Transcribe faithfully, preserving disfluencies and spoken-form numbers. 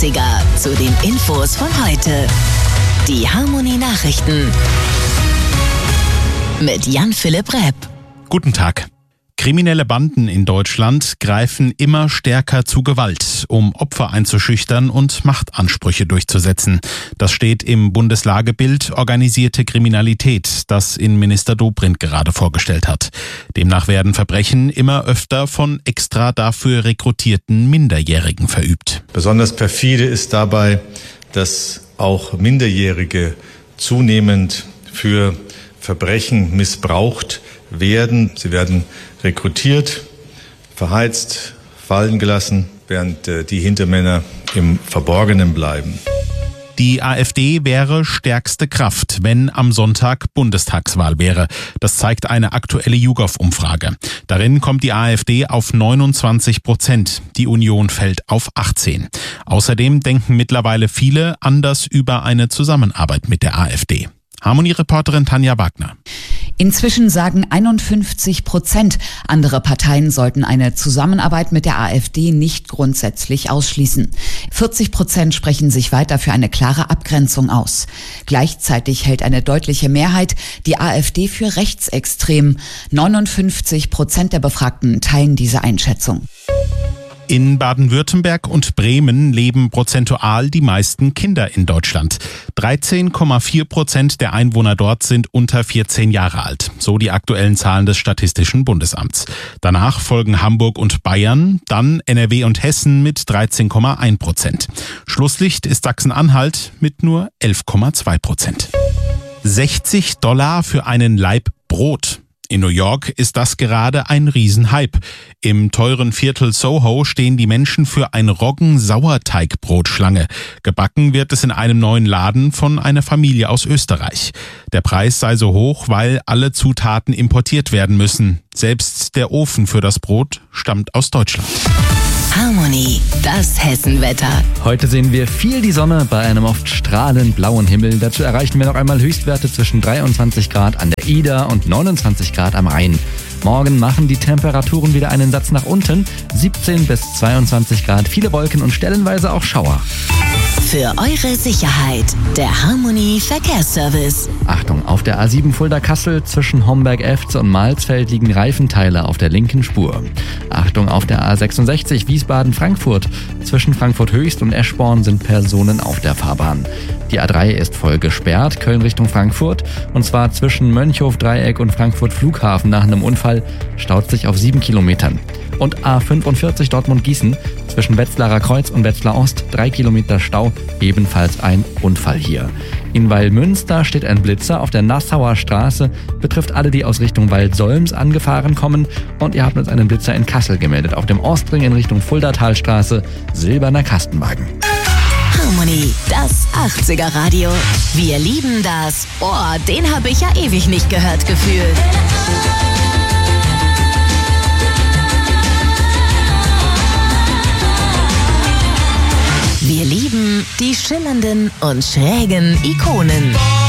Digga, zu den Infos von heute. Die Harmony Nachrichten mit Jan-Philipp Repp. Guten Tag. Kriminelle Banden in Deutschland greifen immer stärker zu Gewalt, um Opfer einzuschüchtern und Machtansprüche durchzusetzen. Das steht im Bundeslagebild Organisierte Kriminalität, das Innenminister Dobrindt gerade vorgestellt hat. Demnach werden Verbrechen immer öfter von extra dafür rekrutierten Minderjährigen verübt. Besonders perfide ist dabei, dass auch Minderjährige zunehmend für Verbrechen missbraucht werden. Sie werden rekrutiert, verheizt, fallen gelassen, während äh, die Hintermänner im Verborgenen bleiben. Die AfD wäre stärkste Kraft, wenn am Sonntag Bundestagswahl wäre. Das zeigt eine aktuelle YouGov-Umfrage. Darin kommt die AfD auf neunundzwanzig Prozent. Die Union fällt auf achtzehn. Außerdem denken mittlerweile viele anders über eine Zusammenarbeit mit der AfD. Harmony-Reporterin Tanja Wagner. Inzwischen sagen einundfünfzig Prozent, andere Parteien sollten eine Zusammenarbeit mit der AfD nicht grundsätzlich ausschließen. vierzig Prozent sprechen sich weiter für eine klare Abgrenzung aus. Gleichzeitig hält eine deutliche Mehrheit die AfD für rechtsextrem. neunundfünfzig Prozent der Befragten teilen diese Einschätzung. In Baden-Württemberg und Bremen leben prozentual die meisten Kinder in Deutschland. dreizehn Komma vier Prozent der Einwohner dort sind unter vierzehn Jahre alt, so die aktuellen Zahlen des Statistischen Bundesamts. Danach folgen Hamburg und Bayern, dann N R W und Hessen mit dreizehn Komma eins Prozent. Schlusslicht ist Sachsen-Anhalt mit nur elf Komma zwei Prozent. sechzig Dollar für einen Laib Brot. In New York ist das gerade ein Riesenhype. Im teuren Viertel Soho stehen die Menschen für ein Roggen-Sauerteigbrot Schlange. Gebacken wird es in einem neuen Laden von einer Familie aus Österreich. Der Preis sei so hoch, weil alle Zutaten importiert werden müssen. Selbst der Ofen für das Brot stammt aus Deutschland. Harmony, das Hessenwetter. Heute sehen wir viel die Sonne bei einem oft strahlend blauen Himmel. Dazu erreichen wir noch einmal Höchstwerte zwischen dreiundzwanzig Grad an der Eder und neunundzwanzig Grad am Rhein. Morgen machen die Temperaturen wieder einen Satz nach unten. siebzehn bis zweiundzwanzig Grad, viele Wolken und stellenweise auch Schauer. Für eure Sicherheit, der Harmony Verkehrsservice. Achtung, auf der A sieben Fulda-Kassel zwischen Homberg-Efze und Malsfeld liegen Reifenteile auf der linken Spur. Achtung, auf der A sechsundsechzig Wiesbaden-Frankfurt zwischen Frankfurt-Höchst und Eschborn sind Personen auf der Fahrbahn. Die A drei ist voll gesperrt, Köln Richtung Frankfurt, und zwar zwischen Mönchhof-Dreieck und Frankfurt-Flughafen nach einem Unfall, staut sich auf sieben Kilometern. Und A fünfundvierzig Dortmund-Gießen zwischen Wetzlarer Kreuz und Wetzlar Ost, drei Kilometer Stau, ebenfalls ein Unfall hier. In Weilmünster steht ein Blitzer auf der Nassauer Straße, betrifft alle, die aus Richtung Waldsolms angefahren kommen, und ihr habt uns einen Blitzer in Kassel gemeldet, auf dem Ostring in Richtung Fuldatalstraße, silberner Kastenwagen. Harmony, das achtziger Radio. Wir lieben das. Oh, den habe ich ja ewig nicht gehört gefühlt. Wir lieben die schillernden und schrägen Ikonen.